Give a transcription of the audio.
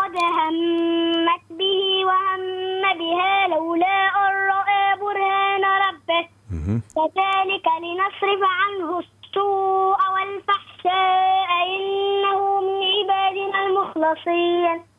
لقد همت به وهم بها لولا أن رأى برهان ربه كذلك لنصرف عنه السوء والفحشاء إنه من عبادنا المخلصين.